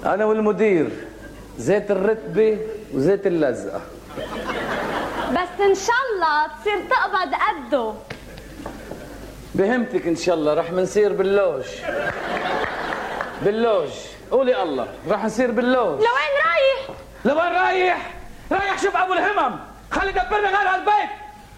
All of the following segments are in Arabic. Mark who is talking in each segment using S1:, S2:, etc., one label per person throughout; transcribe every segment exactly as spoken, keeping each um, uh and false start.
S1: انا والمدير زيت الرتبه وزيت اللزقه.
S2: بس ان شاء الله تصير تقبض قده.
S1: بهمتك ان شاء الله رح منصير باللوج. باللوج قولي الله رح نصير باللوج.
S2: لوين رايح؟
S1: لوين رايح؟ رايح شوف ابو الهمم، خلي يدبرنا غير هالبيت.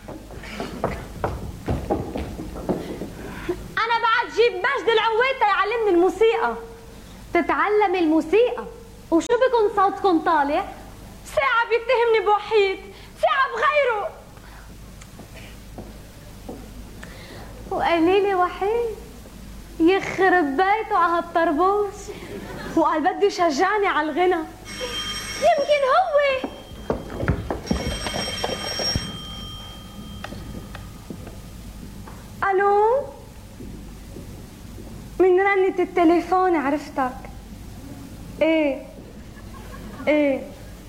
S2: انا بعد جيب مجد العويته يعلمني الموسيقى. تتعلم الموسيقى وشو بكون صوتكم طالع؟ ساعة بيتهمني بوحيد، ساعة بغيره. وقال لي وحيد يخرب بيته على هالطربوش، وقال بده يشجعني على الغنى. يمكن هو. الو، من رنة التليفون عرفتك. ايه ايه،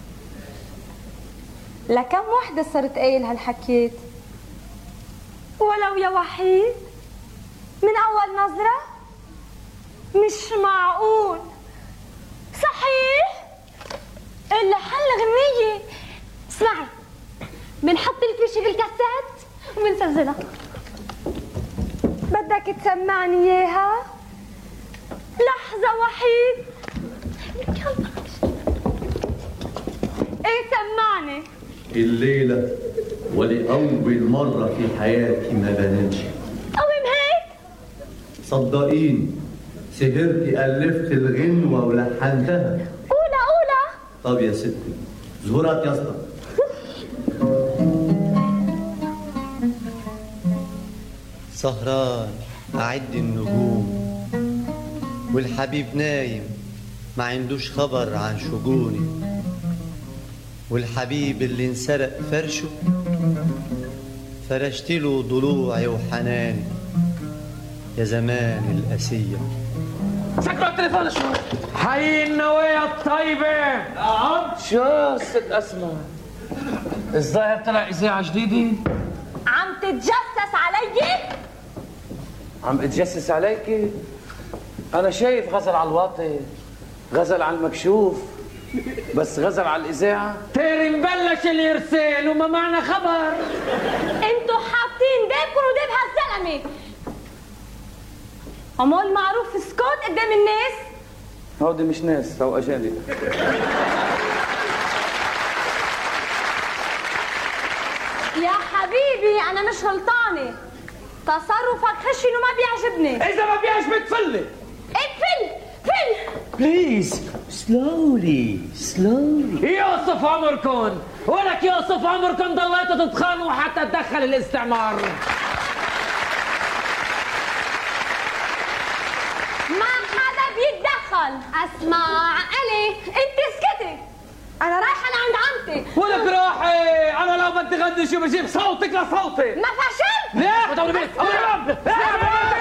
S2: لكم وحدة صرت قايل هالحكيت؟ ولو يا وحيد من أول نظرة؟ مش معقول. صحيح؟ إلا حل غنية. اسمعي، بنحط الفيشة بالكاسات وبنسجلها. بدك تسمعني إياها؟ لحظة وحيد. ايه سمعني.
S3: الليلة ولأول مرة في حياتي ما بنامش.
S2: قوم هيك.
S3: صدقيني سهرتي ألفت الغنوة ولحنتها.
S2: قولها قولها.
S3: طب يا ستي زهورات يا اسطى. سهران أعد النجوم والحبيب نايم ما عندوش خبر عن شجوني، والحبيب اللي انسرق فرشه فرشتله ضلوعي وحناني يا زمان القاسية.
S1: سكروا التليفون شوي. حي النوايا الطيبة. نعم. شو ست أسماء؟ الظاهر طلع إذاعة جديدة.
S2: عم تتجسس علي؟
S1: عم اتجسس عليكي؟ أنا شايف غزل على الواطي، غزل على المكشوف، بس غزل على الإذاعة. تيري مبلش الإرسال وما معنا خبر.
S2: انتوا حاطين ديبكم وديب هالزلمة. عمول معروف اسكت قدام الناس.
S1: هودي مش ناس، هو أجانب.
S2: يا حبيبي أنا مش غلطانة، تصرفك خشن وما بيعجبني.
S1: إذا ما بيعجبك فلي.
S2: اقفل فل.
S4: بليز سلولي سلولي.
S1: يوصف عمركم، ولك يوصف عمركم ضليتوا تتخانقوا حتى تدخل الاستعمار.
S2: ما حدا بيتدخل. اسمع علي، انت اسكتي. انا رايحه لعند عمتي.
S1: ولك روحي، انا لو بدي غني شو بجيب صوتك لصوتي.
S2: ما فشلت.
S1: ليه؟